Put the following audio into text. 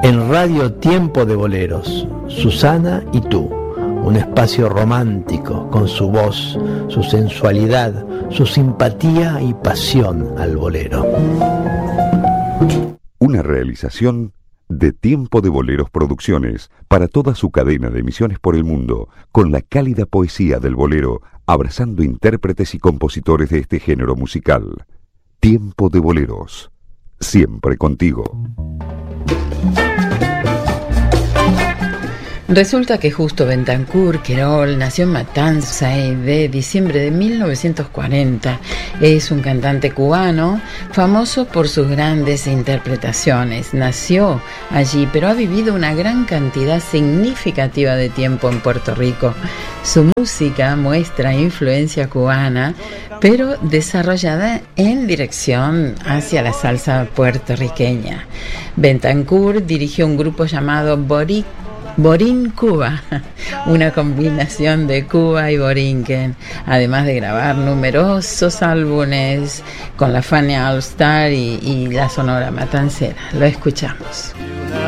En Radio Tiempo de Boleros, Susana y tú, un espacio romántico con su voz, su sensualidad, su simpatía y pasión al bolero. Una realización de Tiempo de Boleros Producciones para toda su cadena de emisiones por el mundo, con la cálida poesía del bolero, abrazando intérpretes y compositores de este género musical. Tiempo de Boleros, siempre contigo. Resulta que Justo Bentancur Querol nació en Matanzas de diciembre de 1940. Es un cantante cubano famoso por sus grandes interpretaciones. Nació allí, pero ha vivido una gran cantidad significativa de tiempo en Puerto Rico. Su música muestra influencia cubana, pero desarrollada en dirección hacia la salsa puertorriqueña. Bentancur dirigió un grupo llamado Borín Cuba, una combinación de Cuba y Borinquen, además de grabar numerosos álbumes con la Fania All Star y la Sonora Matancera. Lo escuchamos.